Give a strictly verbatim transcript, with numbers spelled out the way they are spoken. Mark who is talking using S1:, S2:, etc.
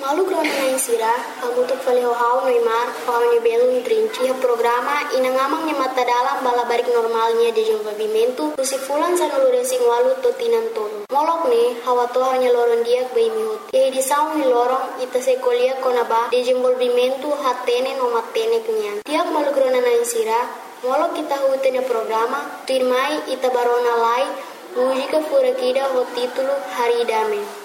S1: Malu krona na insira, kamu tu fale hau Neymar, hau ni belo trinci ha programa inangamang nya mata dalam bala barik normalnya de desenvolvimento, tusi fulan sa nulu resing walu to tinan tolo. Molok ne, hawa to hanya loron dia bai mihut. Ye di saung ni lorong ita se kolia kona ba desenvolvimento hatene no matene kenyan. Tiap malu krona na insira, molok kita hutene programa, tirmai ita barona lai, música fura kida ho título Haridame.